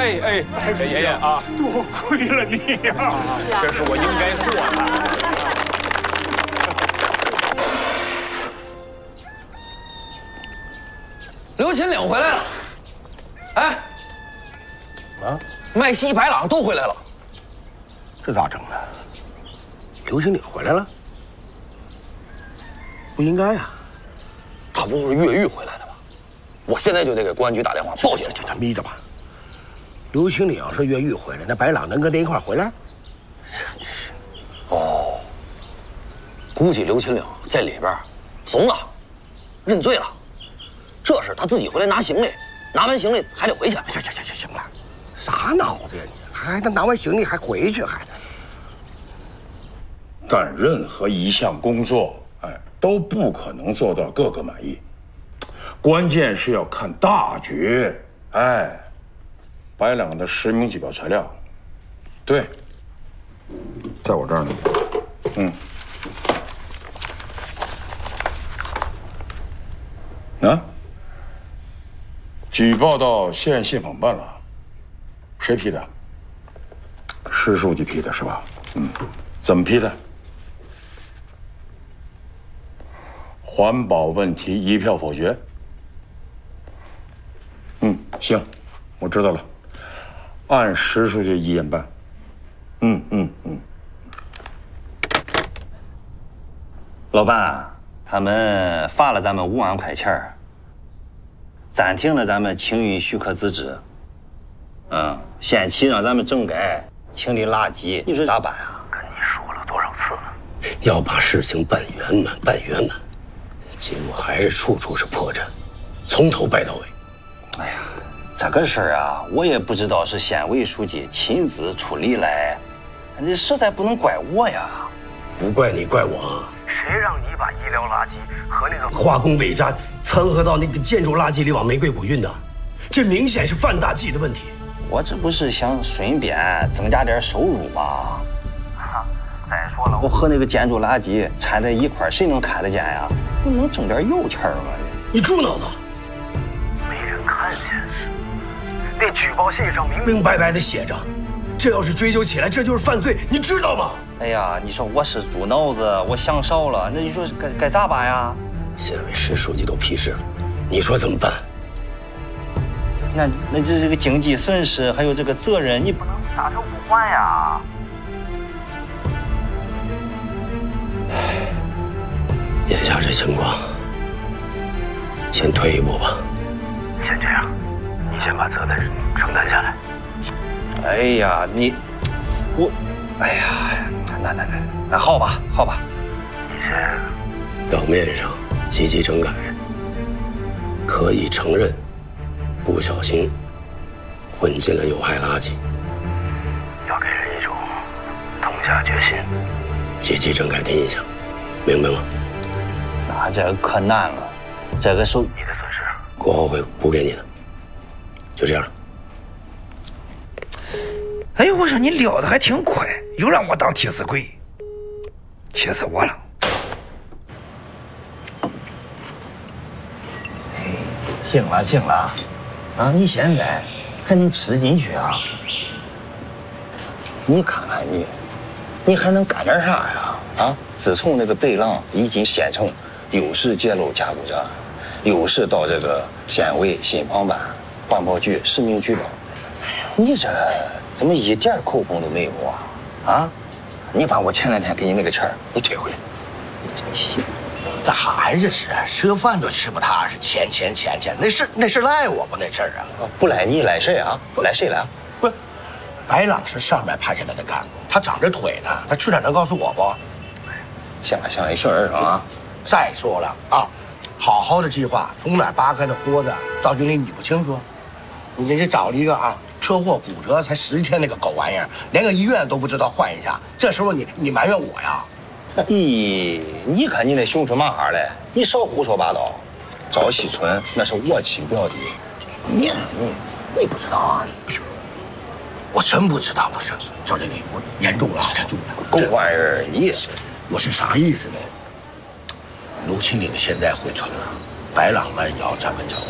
爷爷啊， 多亏了你呀！ 这是我应该做的。刘秦岭回来了，哎，啊，麦西、白朗都回来了， 这咋整的？刘秦岭回来了？不应该呀， 他不是越狱回来的吗？我现在就得给公安局打电话报警。 这眯着吧。刘秦岭要是越狱回来，那白朗能跟他一块回来？真是。 哦，估计刘秦岭在里边怂了，认罪了。这是他自己回来拿行李，拿完行李还得回去。 行了，啥脑子呀你？还他拿完行李还回去还？ 干任何一项工作，都不可能做到个个满意，关键是要看大局。白朗的实名举报材料，对，在我这儿呢。举报到县信访办了，谁批的？石书记批的是吧？怎么批的？环保问题一票否决。行，我知道了，按石书记意见办。 老板，他们罚了咱们5万块钱，暂停了咱们清运许可资质，限期让咱们整改清理垃圾，你说咋办啊？ 跟你说了多少次了，要把事情办圆满，结果还是处处是破绽，从头败到尾。 哎呀，这个事儿啊，我也不知道是县委书记亲自处理来，这实在不能怪我呀。 不怪你，怪我。谁让你把医疗垃圾和那个化工伪渣掺和到那个建筑垃圾里往玫瑰谷运的？这明显是范大忌的问题。 我这不是想顺便增加点收入吗？再说了，我和那个建筑垃圾掺在一块儿，谁能看得见呀？我能挣点油钱吗？ 你猪脑子！ 没人看见，那举报信上明明白白的写着，这要是追究起来，这就是犯罪，你知道吗？ 哎呀，你说我是猪脑子，我想少了，那你说该咋办呀？ 县委石书记都批示了，你说怎么办？ 那这个经济损失还有这个责任，你不能撒手不还呀！ 眼下这情况，先退一步吧。 先这样，你先把责任承担下来。 哎呀，哎呀，那好吧。 你先。 表面上积极整改，可以承认不小心混进了有害垃圾， 要给人一种痛下决心、 积极整改的印象，明白吗？ 那这个可难了，这个是你的损失， 过后会补给你的。就这样。 哎呦，我说你撂的还挺快，又让我当替死鬼，气死我了！ 行了，你现在还能吃得进去啊？你看看你还能干点啥呀？自从那个北朗一进县城，又是揭露假故障，又是到这个县委信访办、环保局实名举报，你这怎么一点口风都没有啊？你把我前2天给你那个钱你退回来，你真行。 这孩子是吃饭都吃不踏实，钱，那是赖我不那事儿啊？ 不赖你赖谁啊？赖谁了？ 不，白朗是上面派下来的干部，他长着腿呢，他去哪能告诉我不？ 行了，一声而上啊！ 再说了啊，好好的计划从哪扒开的豁子，赵经理你不清楚？你这找了一个车祸骨折才10天那个狗玩意儿，连个医院都不知道换一下，这时候你埋怨我呀？ 咦，你看你那熊出马哈嘞，你少胡说八道。赵锡春那是我亲表弟，你不知道啊？ 我真不知道，不是赵经理，我严重了。 狗玩意儿， 我是啥意思呢？卢清岭现在回村了，白朗们也要站稳脚跟，